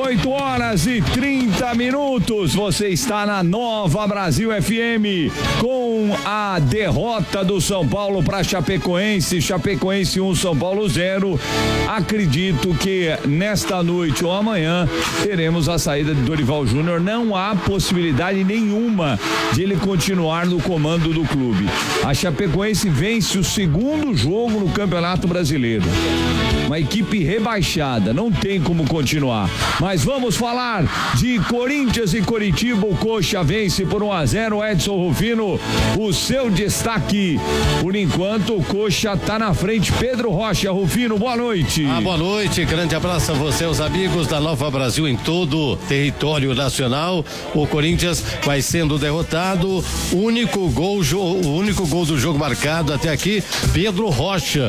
8h30. Você está na Nova Brasil FM com a derrota do São Paulo para Chapecoense 1, São Paulo 0. Acredito que nesta noite ou amanhã teremos a saída de Dorival Júnior. Não há possibilidade nenhuma de ele continuar no comando do clube. A Chapecoense vence o segundo jogo no Campeonato Brasileiro. Uma equipe rebaixada, não tem como continuar. Mas vamos falar de Corinthians e Coritiba. O Coxa vence por 1-0. Edson Rufino, o seu destaque. Por enquanto, o Coxa está na frente. Pedro Rocha. Rufino, boa noite. Boa noite, grande abraço a você, os amigos da Nova Brasil em todo o território nacional. O Corinthians vai sendo derrotado. O único gol do jogo marcado até aqui, Pedro Rocha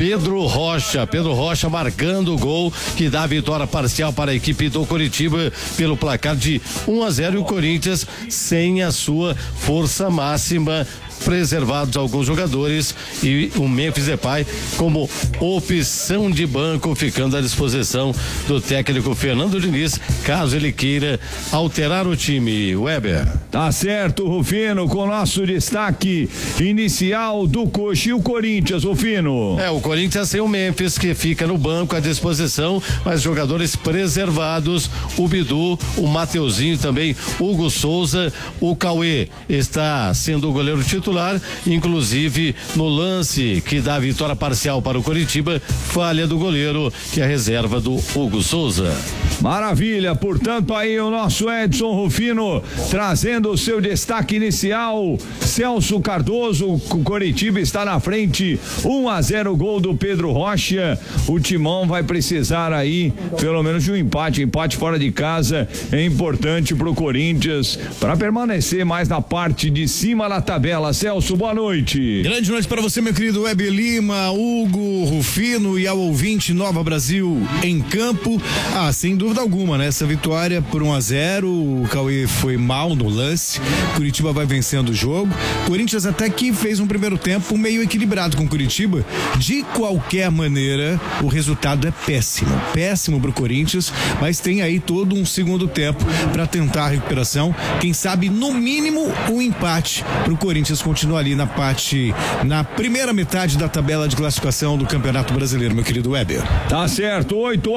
marcando o gol que dá a vitória parcial para a equipe do Coritiba pelo placar de 1-0, e o Corinthians sem a sua força máxima, preservados alguns jogadores, e o Memphis Depay como opção de banco, ficando à disposição do técnico Fernando Diniz, caso ele queira alterar o time. Weber. Tá certo, Rufino, com o nosso destaque inicial do Coxa. E o Corinthians, Rufino? O Corinthians tem o Memphis, que fica no banco à disposição, mas jogadores preservados, o Bidu, o Mateuzinho também, Hugo Souza, o Cauê está sendo o goleiro titular, inclusive no lance que dá a vitória parcial para o Coritiba, falha do goleiro, que é a reserva do Hugo Souza. Maravilha, portanto aí o nosso Edson Rufino trazendo o seu destaque inicial. Celso Cardoso, o Coritiba está na frente, 1-0, gol do Pedro Rocha. O Timão vai precisar aí pelo menos de um empate fora de casa é importante pro Corinthians para permanecer mais na parte de cima da tabela. Celso, boa noite. Grande noite para você, meu querido Weber Lima, Hugo, Rufino e ao ouvinte Nova Brasil em campo. Sem dúvida alguma, né? Essa vitória por 1-0, o Cauê foi mal no lance, Curitiba vai vencendo o jogo. Corinthians até que fez um primeiro tempo meio equilibrado com Curitiba. De qualquer maneira, o resultado é péssimo pro Corinthians, mas tem aí todo um segundo tempo para tentar a recuperação. Quem sabe, no mínimo, um empate pro Corinthians continuar ali na primeira metade da tabela de classificação do Campeonato Brasileiro, meu querido Weber. Tá certo,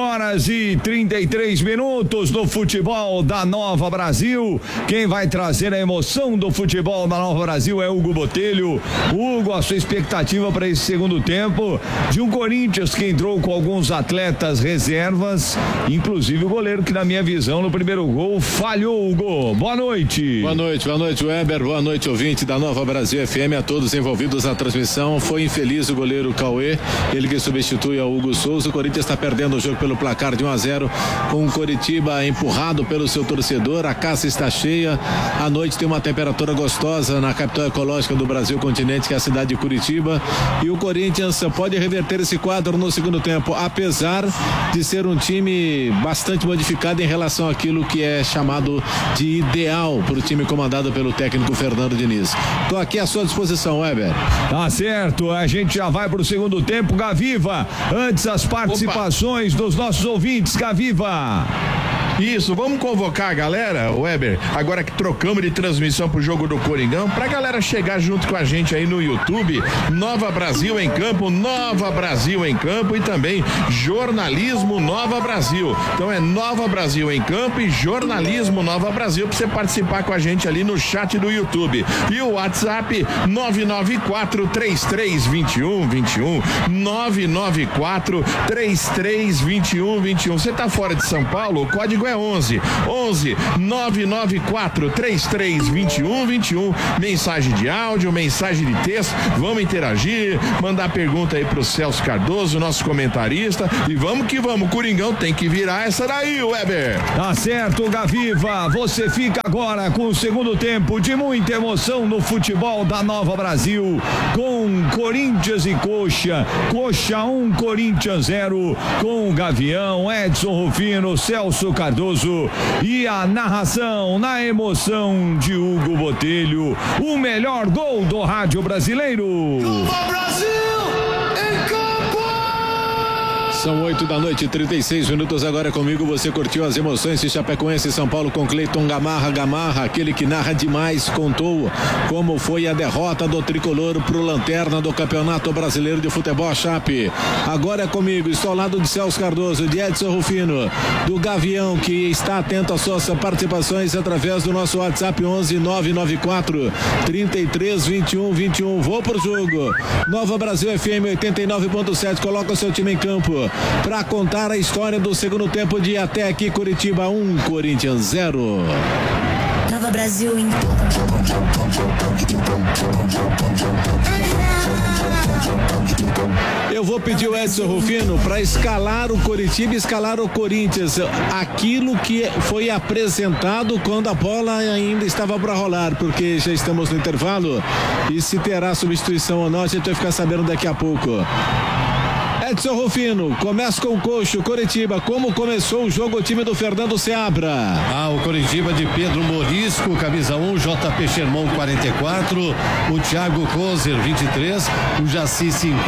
8h33 no futebol da Nova Brasil. Quem vai trazer a emoção do futebol da Nova Brasil é Hugo Botelho. Hugo, a sua expectativa para esse segundo tempo de um Corinthians que entrou com alguns atletas reservas, inclusive o goleiro que, na minha visão, no primeiro gol falhou. Hugo, boa noite. Boa noite, Weber, boa noite, ouvinte da Nova Brasil FM, a todos envolvidos na transmissão. Foi infeliz o goleiro Cauê, ele que substitui o Hugo Souza. O Corinthians está perdendo o jogo pelo placar de 1-0, com o Coritiba empurrado pelo seu torcedor. A casa está cheia, à noite tem uma temperatura gostosa na capital ecológica do Brasil continente, que é a cidade de Curitiba, e o Corinthians pode reverter esse quadro no segundo tempo, apesar de ser um time bastante modificado em relação àquilo que é chamado de ideal para o time comandado pelo técnico Fernando Diniz. Estou aqui à sua disposição, Weber. Tá certo, a gente já vai para o segundo tempo. Gaviva, antes as participações dos nossos ouvintes. Gaviva. Isso, vamos convocar a galera, Weber, agora que trocamos de transmissão pro jogo do Coringão, pra galera chegar junto com a gente aí no YouTube, Nova Brasil em Campo, e também Jornalismo Nova Brasil. Então é Nova Brasil em Campo e Jornalismo Nova Brasil, pra você participar com a gente ali no chat do YouTube. E o WhatsApp 994-332121, 994-332121. Você tá fora de São Paulo? O código é 11 994-332121. Mensagem de áudio, mensagem de texto. Vamos interagir, mandar pergunta aí pro Celso Cardoso, nosso comentarista. E vamos que vamos, Coringão tem que virar essa daí, Weber. Tá certo, Gaviva. Você fica agora com o segundo tempo de muita emoção no futebol da Nova Brasil, com Corinthians e Coxa. Coxa 1, Corinthians 0, com o Gavião, Edson Rufino, Celso Cardoso e a narração na emoção de Hugo Botelho, o melhor gol do rádio brasileiro. Nova Brasil em campo! São 8h36, agora comigo. Você curtiu as emoções de Chapecoense e São Paulo com Cleiton Gamarra, aquele que narra demais, contou como foi a derrota do tricolor pro Lanterna do Campeonato Brasileiro de Futebol Chape. Agora é comigo, estou ao lado de Celso Cardoso, de Edson Rufino, do Gavião, que está atento às suas participações através do nosso WhatsApp 11-994 33-21-21. Vou pro jogo. Nova Brasil FM 89.7, coloca o seu time em campo para contar a história do segundo tempo de até aqui. Curitiba 1, Corinthians 0. Nova Brasil em Eu vou pedir o Edson Rufino para escalar o Coritiba e escalar o Corinthians, aquilo que foi apresentado quando a bola ainda estava para rolar, porque já estamos no intervalo e se terá substituição ou não a gente vai ficar sabendo daqui a pouco. Edson Rufino, começa com o coxo, Coritiba, como começou o jogo o time do Fernando Seabra? O Coritiba de Pedro Morisco, camisa 1, JP Sherman 44, o Thiago Kozer 23, o Jaci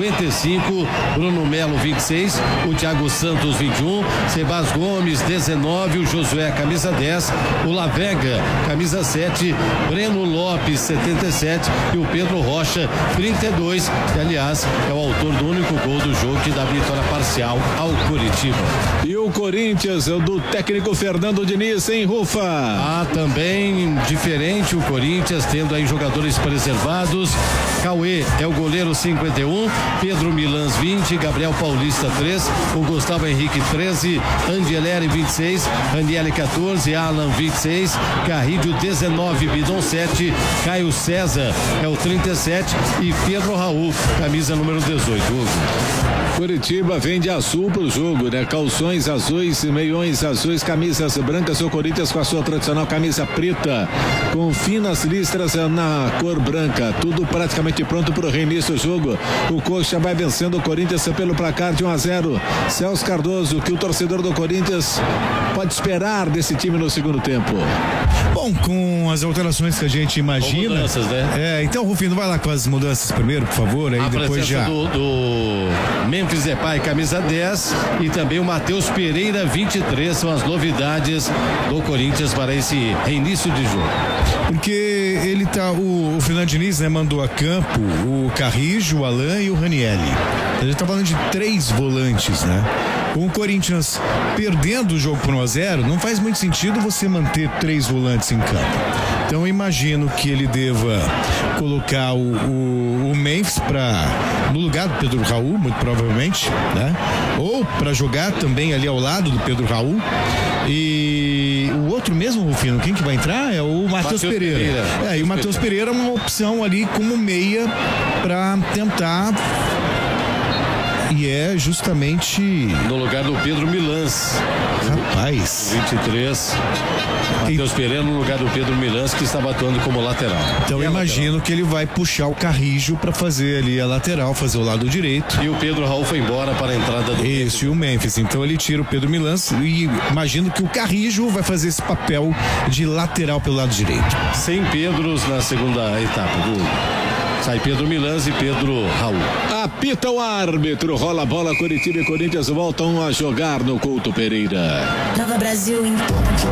55, Bruno Melo 26, o Thiago Santos 21, Sebas Gomes 19, o Josué camisa 10, o Lavega camisa 7, Breno Lopes 77 e o Pedro Rocha 32, que aliás é o autor do único gol do jogo que dá vitória parcial ao Coritiba. E o Corinthians do técnico Fernando Diniz em Rufa. Também diferente o Corinthians, tendo aí jogadores preservados. Cauê é o goleiro 51, Pedro Milans 20, Gabriel Paulista 3, o Gustavo Henrique 13, Angeleri 26, Aniele 14, Alan 26, Carrilho 19, Bidon 7, Caio César é o 37 e Pedro Raul, camisa número 18. Curitiba vem de azul pro jogo, né? Calções azuis, meiões azuis, camisas brancas. O Corinthians com a sua tradicional camisa preta, com finas listras na cor branca. Tudo praticamente pronto pro reinício do jogo. O Coxa vai vencendo o Corinthians pelo placar de 1-0. Celso Cardoso, que o torcedor do Corinthians pode esperar desse time no segundo tempo? Bom, com as alterações que a gente imagina. Com mudanças, né? Então, Rufino, vai lá com as mudanças primeiro, por favor, aí a depois já. Do Memphis Depay, camisa 10, e também o Matheus Pereira 23 são as novidades do Corinthians para esse reinício de jogo. Porque ele tá, o Fernando Diniz, né, mandou a campo o Carrijo, o Alain e o Ranielli. A gente tá falando de 3 volantes, né? Com o Corinthians perdendo o jogo por 1-0, não faz muito sentido você manter 3 volantes em campo. Então eu imagino que ele deva colocar o Memphis no lugar do Pedro Raul, muito provavelmente, né? Ou para jogar também ali ao lado do Pedro Raul. E o outro mesmo, Rufino, quem que vai entrar é o Matheus Pereira. E o Matheus Pereira é uma opção ali como meia para tentar. E é justamente no lugar do Pedro Milans. Rapaz. 23. Matheus Pereira no lugar do Pedro Milans, que estava atuando como lateral. Então eu imagino que ele vai puxar o Carrijo para fazer ali a lateral, fazer o lado direito. E o Pedro Raul foi embora para a entrada do Isso, e o Memphis. Então ele tira o Pedro Milans e imagino que o Carrijo vai fazer esse papel de lateral pelo lado direito. Sem Pedros na segunda etapa do. Sai Pedro Milans e Pedro Raul. Apita o árbitro, rola a bola, Coritiba e Corinthians voltam a jogar no Couto Pereira. Nova Brasil em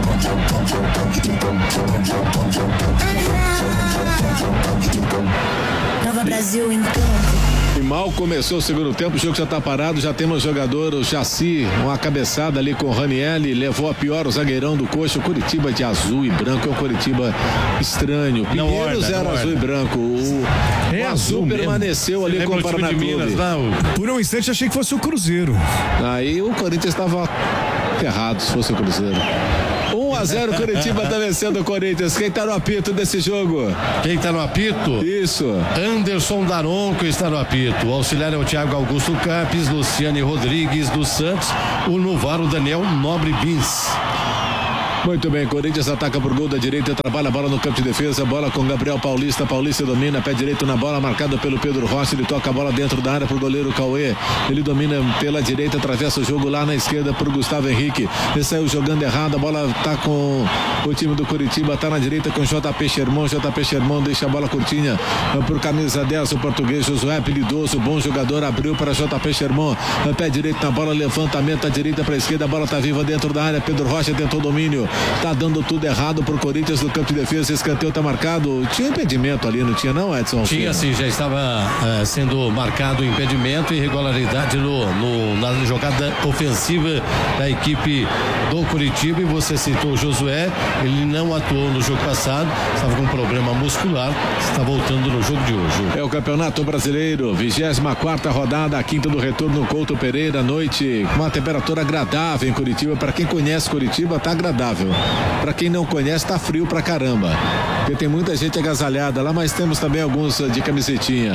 Nova Brasil em E mal começou o segundo tempo, o jogo já está parado, já temos jogador, o Jaci, uma cabeçada ali com o Ranielli, levou a pior o zagueirão do Coxa, o Coritiba de azul e branco, é um Coritiba estranho. Pinheiros era azul e branco, o azul permaneceu ali com o Paraná Clube. Por um instante achei que fosse o Cruzeiro. Aí o Corinthians estava errado se fosse o Cruzeiro. 1-0, Curitiba tá vencendo o Corinthians. Quem tá no apito desse jogo? Quem tá no apito? Isso. Anderson Daronco está no apito. O auxiliar é o Thiago Augusto Capes, Luciane Rodrigues dos Santos, o novato Daniel Nobre Bins. Muito bem, Corinthians ataca por gol da direita, trabalha a bola no campo de defesa, bola com Gabriel Paulista, Paulista domina, pé direito na bola, marcado pelo Pedro Rocha, ele toca a bola dentro da área pro goleiro Cauê, ele domina pela direita, atravessa o jogo lá na esquerda pro Gustavo Henrique, ele saiu jogando errado, a bola tá com o time do Curitiba, tá na direita com JP Sherman deixa a bola curtinha pro camisa 10, o português Josué, habilidoso, bom jogador, abriu para JP Sherman, pé direito na bola, levantamento à direita pra esquerda, a bola tá viva dentro da área, Pedro Rocha tentou domínio, tá dando tudo errado pro Corinthians no campo de defesa, escanteio tá marcado, tinha impedimento ali, não tinha não, Edson? Tinha sim, já estava sendo marcado o impedimento e irregularidade na jogada ofensiva da equipe do Curitiba, e você citou o Josué, ele não atuou no jogo passado, estava com um problema muscular, está voltando no jogo de hoje. É o Campeonato Brasileiro, 24ª rodada, a quinta do retorno, Couto Pereira, à noite, com uma temperatura agradável em Curitiba, para quem conhece Curitiba tá agradável, para quem não conhece tá frio pra caramba, porque tem muita gente agasalhada lá, mas temos também alguns de camisetinha.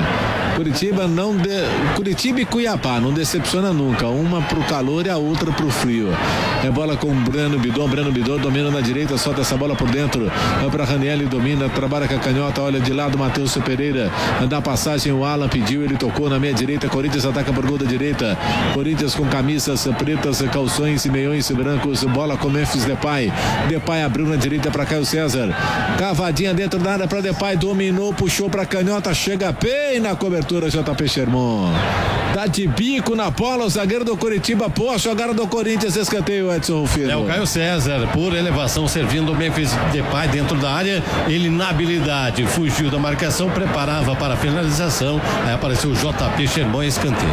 Curitiba e Cuiabá não decepciona nunca, uma pro calor e a outra pro frio. É bola com Breno Bidon domina na direita, solta essa bola por dentro, é pra Ranieri, domina, trabalha com a canhota, olha de lado, Matheus Pereira, dá passagem, o Alan pediu, ele tocou na meia direita, Corinthians ataca por gol da direita, Corinthians com camisas pretas, calções e meiões brancos, bola com Memphis Depay abriu na direita para Caio César, cavadinha dentro da área para Depay, dominou, puxou para canhota, chega bem na cobertura, JP Sherman, tá de bico na bola, o zagueiro do Curitiba, pô, jogada do Corinthians, escanteio, Edson Rufino. É o Caio César, por elevação, servindo o Memphis Depay dentro da área, ele na habilidade, fugiu da marcação, preparava para a finalização, aí apareceu o JP Sherman, escanteio.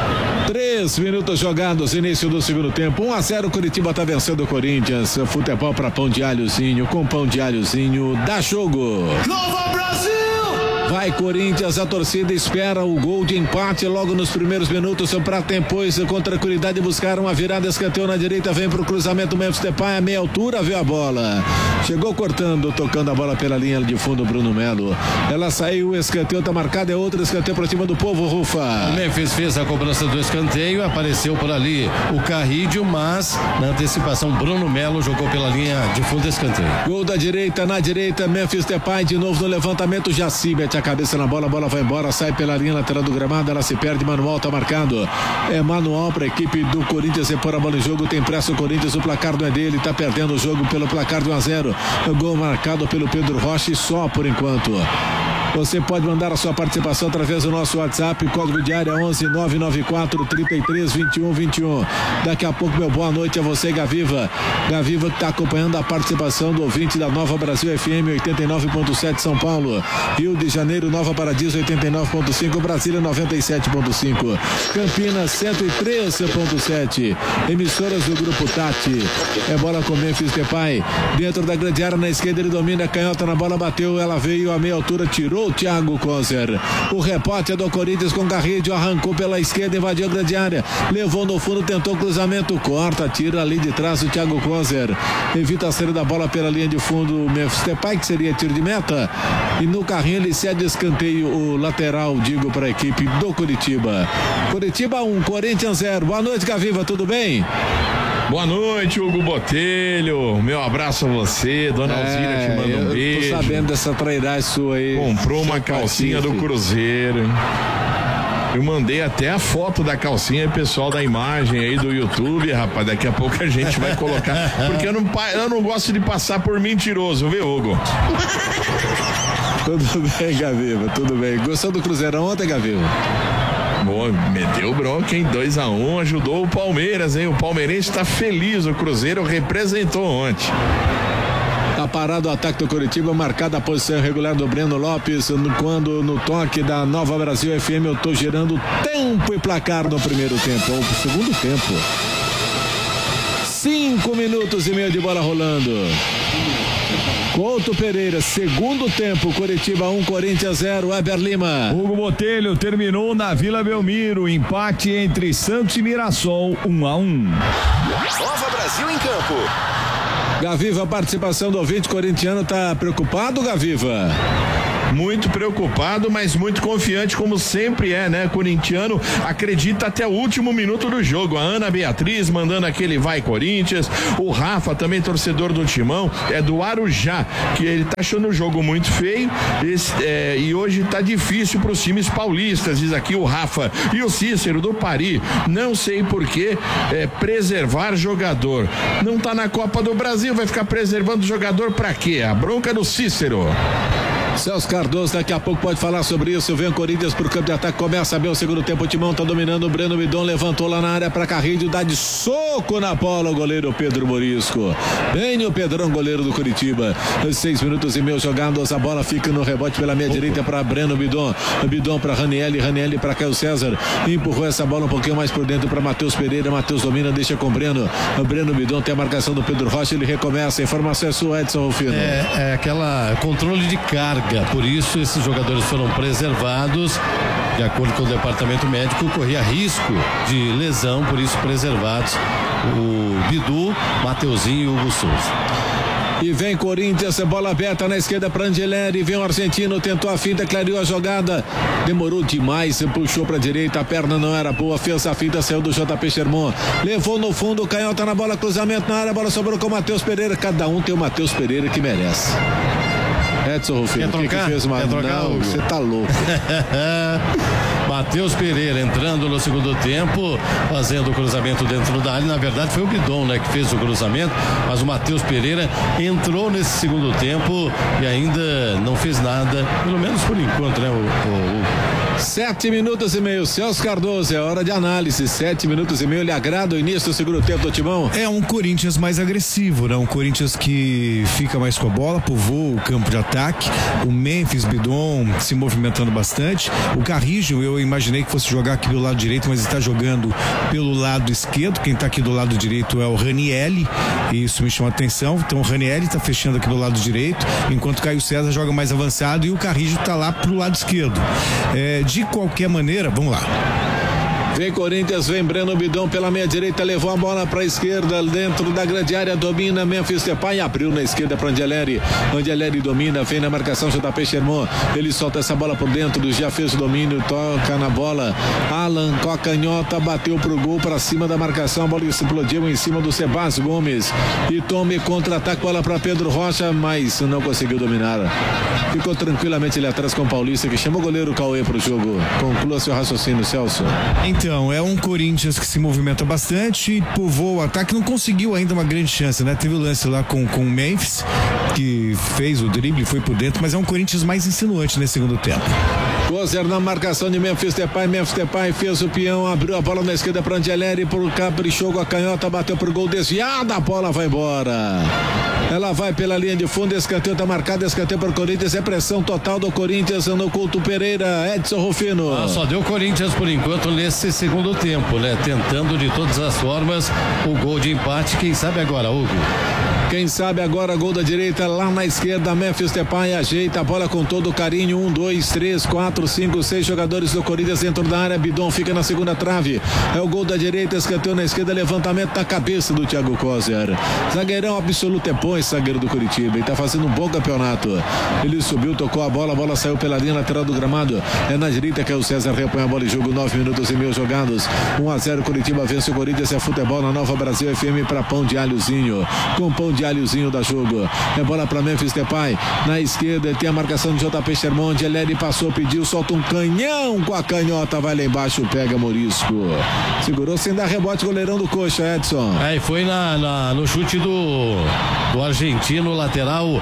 3 minutos jogados, início do segundo tempo, 1-0, Curitiba tá vencendo o Corinthians, futebol para pão de alhozinho, com pão de alhozinho, dá jogo. Nova Brasil! Vai Corinthians, a torcida espera o gol de empate logo nos primeiros minutos para depois com tranquilidade buscar uma virada, escanteio na direita, vem pro cruzamento, Memphis Depay a meia altura, viu a bola, chegou cortando, tocando a bola pela linha de fundo, Bruno Melo, ela saiu, o escanteio tá marcado, é outro escanteio para cima do Povo, Rufa. O Memphis fez a cobrança do escanteio, apareceu por ali o Carrídio, mas na antecipação Bruno Melo jogou pela linha de fundo, escanteio. Gol da direita, na direita, Memphis Depay de novo no levantamento, Jaci mete a cabeça na bola, a bola vai embora, sai pela linha lateral do gramado, ela se perde, Manuel tá marcado, é manual para a equipe do Corinthians, repor a bola em jogo, tem pressa o Corinthians, o placar não é dele, tá perdendo o jogo pelo placar de 1-0, gol marcado pelo Pedro Rocha e só por enquanto. Você pode mandar a sua participação através do nosso WhatsApp, código de área 11 994 33 21 21. Daqui a pouco, meu boa noite a você, Gaviva que está acompanhando a participação do ouvinte da Nova Brasil FM 89.7 São Paulo, Rio de Janeiro, Nova Paradiso 89.5, Brasília 97.5, Campinas 103.7, emissoras do Grupo Tati. É bola com Memphis Depay, dentro da grande área na esquerda, ele domina, canhota na bola, bateu, ela veio a meia altura, tirou o Thiago Kozer. O rebote é do Corinthians com Garrido, arrancou pela esquerda, invadiu a grande área, levou no fundo, tentou cruzamento, corta, tira ali de trás o Thiago Kozer, evita a saída da bola pela linha de fundo, o Memphis Depay, que seria tiro de meta, e no carrinho ele cede escanteio, o lateral, digo, para a equipe do Curitiba. Curitiba 1, Corinthians 0. Boa noite, Gaviva, tudo bem? Boa noite, Hugo Botelho. Meu abraço a você, dona Alzira te manda um beijo. Tô sabendo dessa trairagem sua aí. Comprou uma calcinha do Cruzeiro, hein? Eu mandei até a foto da calcinha, pessoal da imagem aí do YouTube, rapaz. Daqui a pouco a gente vai colocar. Porque eu não gosto de passar por mentiroso, viu, Hugo? Tudo bem, Gaviva, tudo bem. Gostou do Cruzeirão ontem, Gaviva? Bom, meteu bronca, hein? 2-1, ajudou o Palmeiras, hein? O palmeirense tá feliz, o Cruzeiro representou ontem. Tá parado o ataque do Curitiba, marcada a posição regular do Breno Lopes, quando no toque da Nova Brasil FM eu tô gerando tempo e placar no primeiro tempo, ou no segundo tempo. 5 minutos e meio de bola rolando. Couto Pereira, segundo tempo, Curitiba 1, Corinthians 0, Weber Lima. Hugo Botelho, terminou na Vila Belmiro, empate entre Santos e Mirassol, 1-1. Nova Brasil em campo. Gaviva, a participação do ouvinte corintiano, tá preocupado, Gaviva? Muito preocupado, mas muito confiante, como sempre é, né? Corintiano acredita até o último minuto do jogo. A Ana Beatriz mandando aquele vai Corinthians. O Rafa, também torcedor do Timão, é do Arujá, que ele tá achando o jogo muito feio e hoje tá difícil pros times paulistas, diz aqui o Rafa. E o Cícero do Pari, não sei por que preservar jogador. Não tá na Copa do Brasil, vai ficar preservando jogador pra quê? A bronca do Cícero. Celso Cardoso daqui a pouco pode falar sobre isso. Vem o Corinthians pro campo de ataque, começa bem o segundo tempo, o Timão tá dominando, o Breno Bidon levantou lá na área pra Carrilho, dá de soco na bola o goleiro Pedro Morisco. Bem o Pedrão, goleiro do Curitiba. 6 minutos e meio jogados, a bola fica no rebote pela meia direita pra Breno Bidon. Bidon pra Ranielli pra Caio César, empurrou essa bola um pouquinho mais por dentro pra Matheus Pereira, Matheus domina, deixa com Breno. O Breno Bidon tem a marcação do Pedro Rocha, ele recomeça, a informação é sua, Edson Rufino. É aquela controle de carga. Por isso esses jogadores foram preservados. De acordo com o departamento médico, corria risco de lesão, por isso preservados o Bidu, Mateuzinho e o Hugo Souza. E vem Corinthians, bola aberta na esquerda para Angeleri, vem o argentino, tentou a finta, clareou a jogada, demorou demais, puxou para a direita, a perna não era boa, fez a finta, saiu do JP Sherman, levou no fundo, canhota na bola, cruzamento na área, a bola sobrou com o Matheus Pereira, cada um tem o Matheus Pereira que merece. Edson Rufino, que fez uma... Não, você tá louco. Matheus Pereira entrando no segundo tempo, fazendo o cruzamento dentro da área. Na verdade foi o Bidon, né, que fez o cruzamento, mas o Matheus Pereira entrou nesse segundo tempo e ainda não fez nada, pelo menos por enquanto, né? 7 minutos e meio, Celso Cardoso, é hora de análise. 7 minutos e meio, lhe agrada o início do segundo tempo do Timão? É um Corinthians mais agressivo, né? Um Corinthians que fica mais com a bola, povoa o campo de ataque, o Memphis Bidon se movimentando bastante, o Carrillo, eu imaginei que fosse jogar aqui do lado direito, mas está jogando pelo lado esquerdo. Quem está aqui do lado direito é o Ranielli, e isso me chama atenção. Então o Ranielli está fechando aqui do lado direito, enquanto o Caio César joga mais avançado e o Carrillo está lá pro lado esquerdo. De qualquer maneira, vamos lá. Vem Corinthians, vem Breno Bidon pela meia direita, levou a bola para a esquerda, dentro da grande área, domina Memphis Depay, abriu na esquerda para Angeleri. Angeleri domina, vem na marcação JP Sherman, ele solta essa bola por dentro, já fez o domínio, toca na bola, Alan com a canhota, bateu pro gol, para cima da marcação, a bola explodiu em cima do Sebastião Gomes, e tome contra-ataque, bola para Pedro Rocha, mas não conseguiu dominar. Ficou tranquilamente ali atrás com o Paulista, que chamou o goleiro Cauê pro jogo. Conclua seu raciocínio, Celso. Então, é um Corinthians que se movimenta bastante, povoa o ataque, não conseguiu ainda uma grande chance, né? Teve o lance lá com o Memphis, que fez o drible, foi por dentro, mas é um Corinthians mais insinuante nesse segundo tempo. Gozer na marcação de Memphis Depay fez o peão, abriu a bola na esquerda para Angeleri, por caprichou com a canhota, bateu pro gol, desviada, a bola vai embora. Ela vai pela linha de fundo, escanteio tá marcado, escanteio para o Corinthians, é pressão total do Corinthians no Couto Pereira. Edson Rufino. Só deu Corinthians por enquanto nesse segundo tempo, né? Tentando de todas as formas o gol de empate, quem sabe agora, Hugo? Quem sabe agora, gol da direita lá na esquerda, Memphis Depay ajeita a bola com todo o carinho, 1, 2, 3, 4, 5, 6 jogadores do Corinthians dentro da área, Bidon fica na segunda trave, é o gol da direita, escanteio na esquerda, levantamento da cabeça do Thiago Kozer, zagueirão absoluto, é bom esse zagueiro do Curitiba, ele tá fazendo um bom campeonato, ele subiu, tocou a bola saiu pela linha lateral do gramado, é na direita que é o César, repõe a bola em jogo, 9 minutos e meio jogados, 1-0 Curitiba vence o Corinthians, é futebol na Nova Brasil FM para Pão de Alhozinho, com Pão de Alhozinho da jogo, é bola para Memphis Depay, na esquerda tem a marcação de JP Sherman, Angeleri passou, pediu, solta um canhão com a canhota, vai lá embaixo, pega Morisco, segurou sem dar rebote, goleirão do Coxa, Edson. E foi no chute do argentino lateral,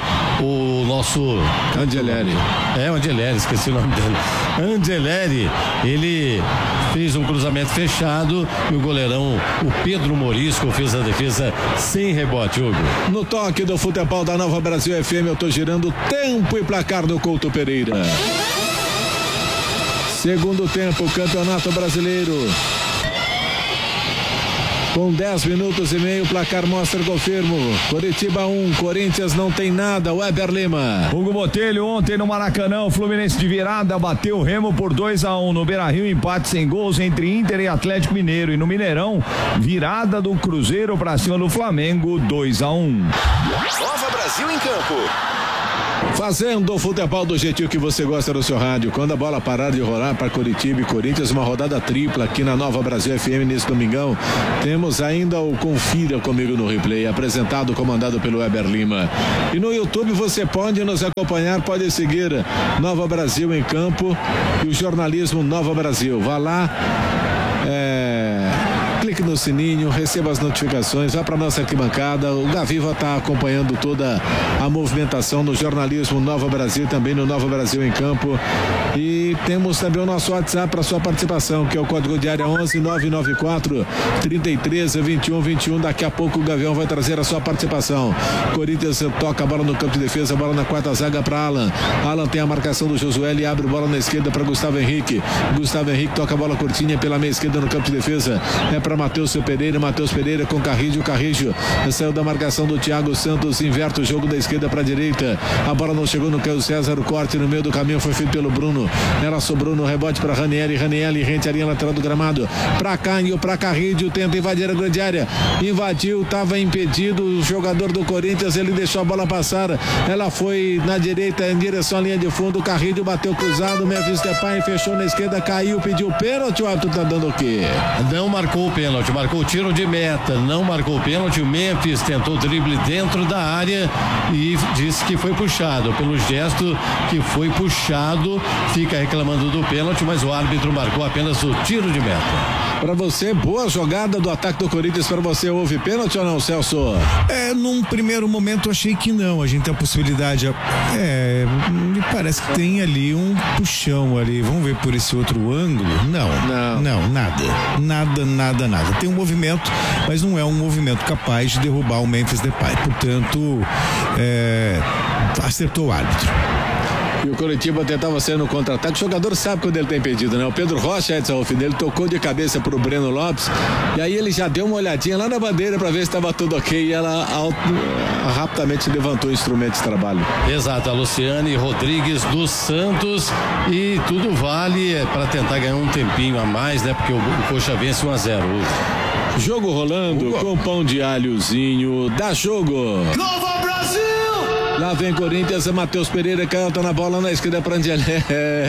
o nosso Angeleri. O Angeleri, esqueci o nome dele. Angeleri, ele fez um cruzamento fechado e o goleirão, o Pedro Morisco, fez a defesa sem rebote, Hugo. No toque do futebol da Nova Brasil FM, eu tô girando tempo e placar do Couto Pereira. Segundo tempo, Campeonato Brasileiro. Com 10 minutos e meio, o placar mostra gol firme. Coritiba 1, Corinthians não tem nada. Weber Lima. Hugo Botelho, ontem no Maracanã, o Fluminense de virada bateu o Remo por 2-1. No Beira-Rio, empate sem gols entre Inter e Atlético Mineiro. E no Mineirão, virada do Cruzeiro pra cima do Flamengo, 2-1. Nova Brasil em campo. Fazendo o futebol do jeitinho que você gosta no seu rádio. Quando a bola parar de rolar para Coritiba e Corinthians, uma rodada tripla aqui na Nova Brasil FM nesse domingão. Temos ainda o Confira Comigo no Replay, apresentado, comandado pelo Weber Lima. E no YouTube você pode nos acompanhar, pode seguir Nova Brasil em Campo e o jornalismo Nova Brasil. Vá lá, clique no sininho, receba as notificações, vá para nossa arquibancada. O Gaviva está acompanhando toda a movimentação no jornalismo Nova Brasil, também no Nova Brasil em Campo. E temos também o nosso WhatsApp para sua participação, que é o código de área 11 994 33 21 21. Daqui a pouco o Gavião vai trazer a sua participação. Corinthians toca a bola no campo de defesa, a bola na quarta zaga para Alan. Alan tem a marcação do Josué e abre bola na esquerda para Gustavo Henrique. Gustavo Henrique toca a bola curtinha pela meia esquerda no campo de defesa. É para Matheus Pereira com Carrijo saiu da marcação do Thiago Santos, inverte o jogo da esquerda para a direita, a bola não chegou no Caio César, o corte no meio do caminho foi feito pelo Bruno, ela sobrou no rebote para Ranieri rente a linha lateral do gramado, para Canho, para Carrijo, tenta invadir a grande área, invadiu, estava impedido o jogador do Corinthians, ele deixou a bola passar, ela foi na direita em direção à linha de fundo, o Carrijo bateu cruzado, Memphis Depay fechou na esquerda, caiu, pediu pênalti, o árbitro tá dando o quê? Não marcou o pênalti, marcou o tiro de meta, não marcou o pênalti. O Memphis tentou drible dentro da área e disse que foi puxado. Pelo gesto que foi puxado, fica reclamando do pênalti, mas o árbitro marcou apenas o tiro de meta. Para você, boa jogada do ataque do Corinthians. Para você, houve pênalti ou não, Celso? Num primeiro momento achei que não. A gente tem a possibilidade. Me parece que tem ali um puxão ali. Vamos ver por esse outro ângulo? Não, nada. Tem um movimento, mas não é um movimento capaz de derrubar o Memphis Depay. Portanto, acertou o árbitro. E o Coritiba tentava ser no contra-ataque. O jogador sabe quando ele tem impedido, né? O Pedro Rocha, Edson Rufino, ele tocou de cabeça pro Breno Lopes. E aí ele já deu uma olhadinha lá na bandeira para ver se estava tudo ok. E ela rapidamente levantou o instrumento de trabalho. Exato, a Luciane Rodrigues dos Santos. E tudo vale para tentar ganhar um tempinho a mais, né? Porque o Coxa vence 1-0. Jogo rolando com pão de alhozinho. Dá jogo. Nova Brasil! Lá vem Corinthians, Matheus Pereira canta na bola na esquerda para Angeleri.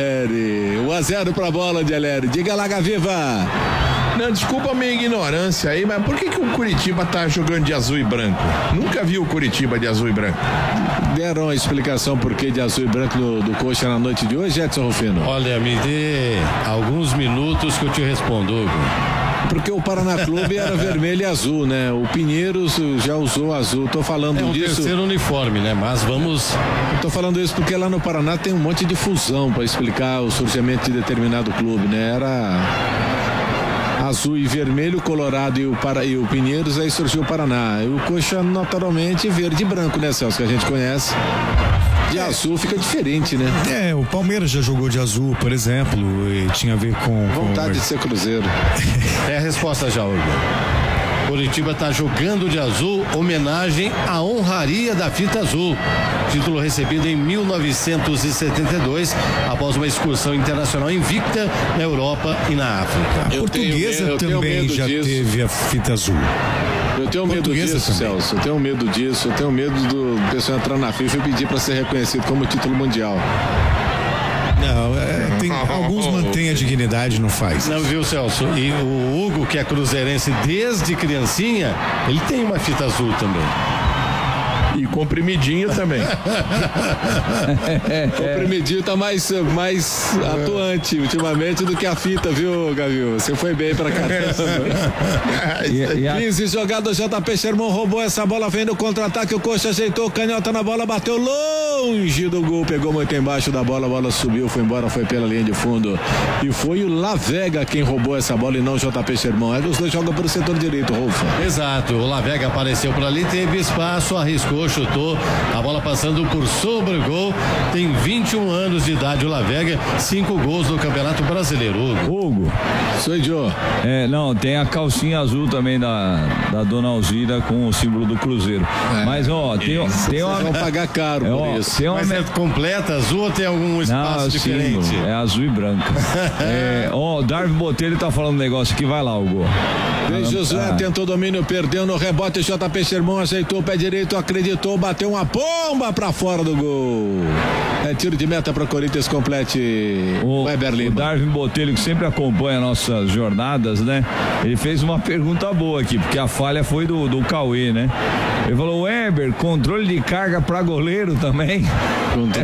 1-0 para a bola, Angeleri. Diga lá, Gaviva. Não, desculpa a minha ignorância aí, mas por que o Curitiba tá jogando de azul e branco? Nunca vi o Curitiba de azul e branco. Deram a explicação por que de azul e branco do Coxa na noite de hoje, Edson Rufino? Olha, me dê alguns minutos que eu te respondo, Hugo. Porque o Paraná Clube era vermelho e azul, né? O Pinheiros já usou azul. Tô falando disso. Terceiro uniforme, né? Mas vamos. Tô falando isso porque lá no Paraná tem um monte de fusão para explicar o surgimento de determinado clube, né? Era azul e vermelho, Colorado e o Pinheiros, aí surgiu o Paraná. E o Coxa, naturalmente, verde e branco, né, Celso? Que a gente conhece. De azul fica diferente, né? O Palmeiras já jogou de azul, por exemplo, e tinha a ver com vontade de ser Cruzeiro. É a resposta já, Hugo. Curitiba está jogando de azul, homenagem à honraria da fita azul. Título recebido em 1972, após uma excursão internacional invicta na Europa e na África. A portuguesa também já teve a fita azul. Eu tenho medo disso, Celso. Eu tenho medo disso. Eu tenho medo do pessoal entrar na FIFA e pedir para ser reconhecido como título mundial. Não, alguns mantêm a dignidade, não faz. Não, viu, Celso? E o Hugo, que é cruzeirense desde criancinha, ele tem uma fita azul também. E comprimidinho também. Comprimidinho tá mais atuante ultimamente do que a fita, viu, Gavil? Você foi bem pra caramba. 15 jogadas, JP Sherman roubou essa bola, vem no contra-ataque, o Coxa ajeitou, canhota na bola, bateu longe do gol, pegou muito embaixo da bola, a bola subiu, foi embora, foi pela linha de fundo. E foi o Lavega quem roubou essa bola e não o JP Sherman. Os dois jogam pro setor direito, Rolfo. Exato, o Lavega apareceu por ali, teve espaço, arriscou, chutou, a bola passando por sobre o gol. Tem 21 anos de idade o Lavega, 5 gols no Campeonato Brasileiro. Hugo. Sou Joe. Não, tem a calcinha azul também da Dona Alzira com o símbolo do Cruzeiro. Mas tem uma. Vão pagar caro por isso. Mas é completa azul ou tem algum espaço diferente? Símbolo, é azul e branco. O Darwin Botelho tá falando um negócio aqui, vai lá, Hugo. Josué tentou domínio, perdeu no rebote, JP Sherman ajeitou o pé direito, acreditou apitou, bateu uma pomba pra fora do gol. É tiro de meta para Corinthians, complete o Weber Lima. O Darwin Botelho, que sempre acompanha nossas jornadas, né? Ele fez uma pergunta boa aqui, porque a falha foi do Cauê, né? Ele falou, Weber, controle de carga para goleiro também.